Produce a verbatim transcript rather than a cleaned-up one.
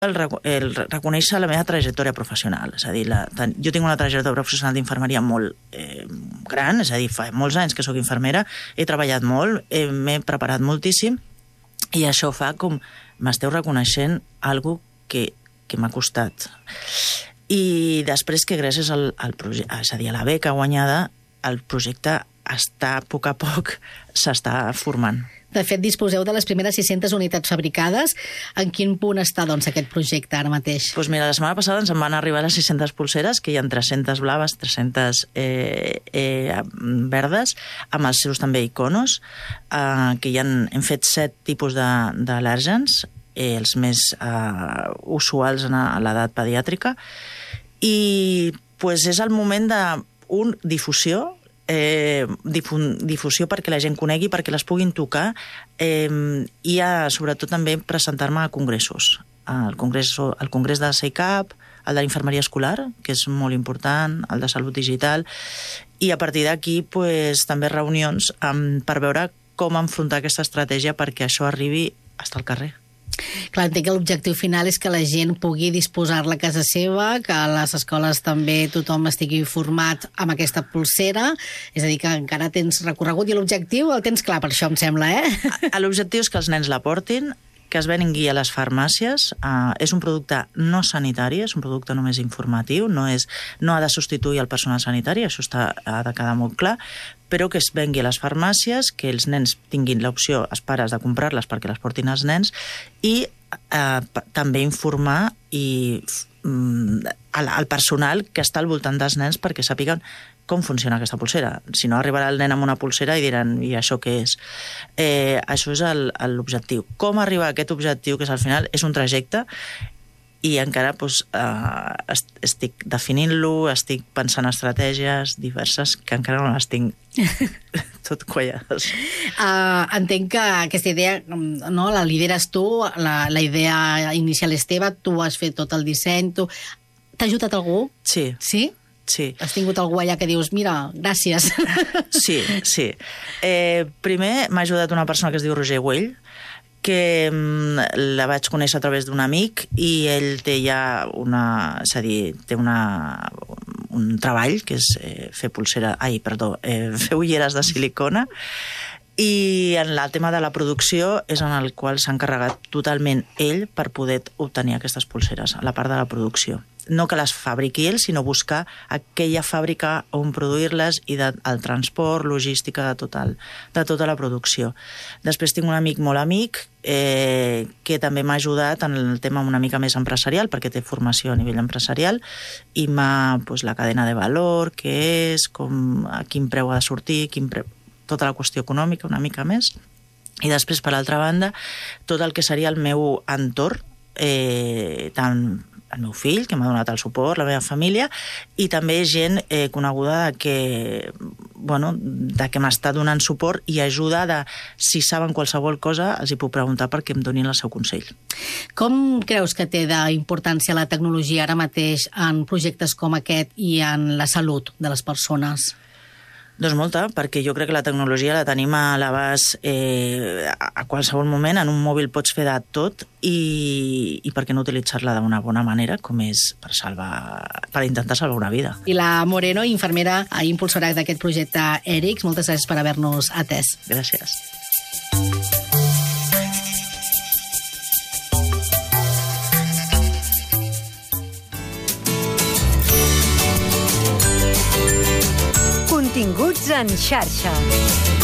el, el reconèixer la meva trajectòria professional. És a dir, la, jo tinc una trajectòria professional d'infermeria molt eh, gran, és a dir, fa molts anys que sóc infermera, he treballat molt, eh, m'he preparat moltíssim, i això fa com m'esteu reconeixent algo que, que m'ha costat. I després que gràcies al, al projecte, és a dir, a la beca guanyada, el projecte està, a poc a poc, s'està formant. De fet, disposeu de les primeres sis-centes unitats fabricades. En quin punt està, doncs, aquest projecte ara mateix? Doncs mira, la setmana passada ens en van arribar les sis-centes pulseres, que hi ha tres-centes blaves, tres-centes eh, eh, verdes, amb els seus també iconos, eh, que hi han, hem fet set tipus d'al·lèrgens, eh, els més eh, usuals a l'edat pediàtrica, i pues, és el moment de, un, difusió, Eh, difun, difusió perquè la gent conegui, perquè les puguin tocar, eh, i a, sobretot també presentar-me a congressos. Al congrés, al congrés de la C I C A P, el de l'infermeria escolar, que és molt important, el de salut digital, i a partir d'aquí pues, també reunions um, per veure com enfrontar aquesta estratègia perquè això arribi fins al carrer. Clar, entenc que l'objectiu final és que la gent pugui disposar-la a casa seva, que a les escoles també tothom estigui format amb aquesta pulsera, és a dir, que encara tens recorregut, i l'objectiu el tens clar, per això em sembla, eh? L'objectiu és que els nens la portin, que es vengui a les farmàcies. Uh, és un producte no sanitari, és un producte només informatiu, no, és, no ha de substituir el personal sanitari, això està, ha de quedar molt clar, però que es vengui a les farmàcies, que els nens tinguin l'opció, els pares, de comprar-les perquè les portin els nens, i uh, també informar i um, al personal que està al voltant dels nens perquè sàpiguen com funciona aquesta pulsera. Si no, arribarà el nen amb una pulsera i diran, i això què és? Eh, això és l'objectiu. Com arribar a aquest objectiu, que és al final és un trajecte, i encara doncs, eh, estic definint-lo, estic pensant estratègies diverses que encara no les tinc tot quallades. Uh, entenc que aquesta idea, no, la lideres tu, la, la idea inicial és teva, tu has fet tot el disseny, tu... T'ha ajudat algú? Sí. Sí? Sí. Has tingut algú allà que dius, mira, gràcies. Sí, sí. Eh, primer m'ha ajudat una persona que es diu Roger Güell, que la vaig conèixer a través d'un amic, i ell té ja una... És a dir, té una, un treball, que és eh, fer pulsera... Ai, perdó, eh, fer ulleres de silicona, i en el tema de la producció és en el qual s'ha encarregat totalment ell per poder obtenir aquestes pulseres, a la part de la producció. No que les fabriqui ell, sinó buscar aquella fàbrica on produir-les i del de, transport, logística de, tot el, de tota la producció. Després tinc un amic molt amic eh, que també m'ha ajudat en el tema una mica més empresarial, perquè té formació a nivell empresarial, i m'ha, doncs, la cadena de valor, què és, com, a quin preu ha de sortir, quin preu, tota la qüestió econòmica una mica més. I després, per l'altra banda, tot el que seria el meu entorn, eh, tant el meu fill, que m'ha donat el suport, la meva família, i també gent eh, coneguda de que, bueno, de que m'està donant suport i ajuda de, si saben qualsevol cosa, els hi puc preguntar perquè em donin el seu consell. Com creus que té d'importància la tecnologia ara mateix en projectes com aquest i en la salut de les persones? Doncs molta, perquè jo crec que la tecnologia la tenim a l'abast eh, a qualsevol moment. En un mòbil pots fer de tot, i, i per què no utilitzar-la d'una bona manera, com és per salvar, per intentar salvar una vida. Pilar Moreno, infermera i impulsora d'aquest projecte ERICS, moltes gràcies per haver-nos atès. Gràcies. Continguts en xarxa.